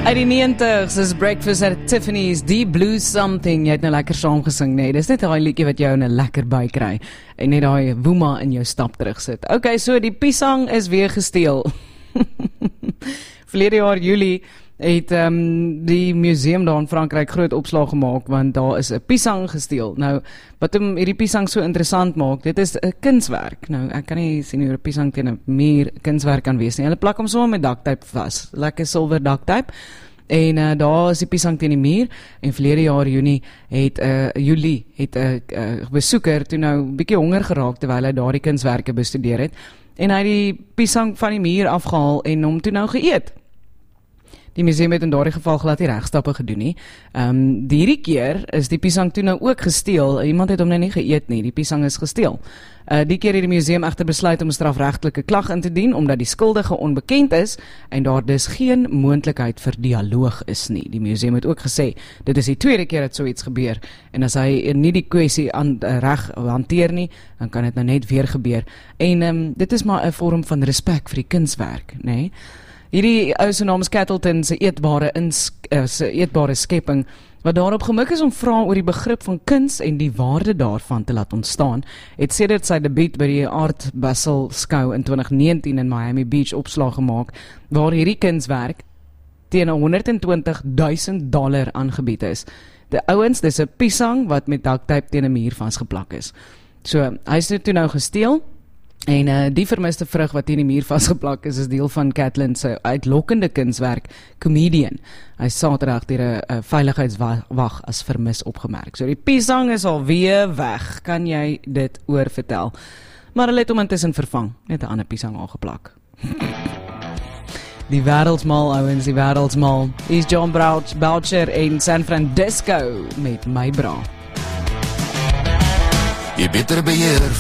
Uit die 90's is Breakfast at Tiffany's, Die Blue Something. Jy het nou lekker saam gesing, nee. Dis net daai liedjie wat jou in 'n lekker bui kry. En net daai woema in jou stap terugsit. Okay, so die piesang is weer gesteel. Verlede jaar Julie het die museum daar in Frankryk groot opslag gemaak, want daar is 'n piesang gesteel. Nou, wat hierdie piesang so interessant maak, dit is 'n kunswerk. Nou, ek kan nie sien hoe 'n piesang teen 'n muur kunswerk kan wees nie. Hulle plak hom sommer met duct-tape vas. Lekker silwer duct-tape. En daar is die piesang teen die muur. En verlede jaar Julie het 'n besoeker toe nou 'n bietjie honger geraak terwyl hy daardie kunswerke bestudeer het. En hy het die piesang van die muur afgehaal en hom toe nou geëet. Die museum het in daardie geval glad nie regstappe gedoen nie. Hierdie keer is die piesang toe nou ook gesteel. Iemand het hom nou nie geëet nie, die piesang is gesteel. Die keer het die museum egter besluit om 'n strafregtelike klag in te dien, omdat die skuldige onbekend is en daar dus geen moontlikheid vir dialoog is nie. Die museum het ook gesê, dit is die tweede keer dat so iets gebeur, en as hy nie die kwessie reg hanteer nie, dan kan dit nou net weer gebeur. En dit is maar 'n vorm van respek vir die kunswerk, nê? Nee? Hierdie ou se naam is Cattleton se eetbare skepping, wat daarop gemik is om vra oor die begrip van kuns en die waarde daarvan te laat ontstaan, het sedert sy debuut by die Art Basel skou in 2019 in Miami Beach opslag gemaak, waar hierdie kunswerk teen $120,000 aangebied is. Die ouens, dis 'n piesang wat met duct-tape teen 'n muur vasgeplak is. So, hy is toe nou gesteel. En die vermiste vrug wat teen die muur vasgeplak is deel van Catlin se uitlokkende kunswerk Comedian. Hy is Saterdag deur 'n veiligheidswag as vermis opgemerk. So die piesang is alweer weg, kan jy dit oorvertel. Maar hulle het hom intussen vervang, net 'n ander piesang aangeplak. Die wêreldsmal ouens, die wêreldsmal. Is John Boucher in San Francisco met My Bra. Jy beter beheer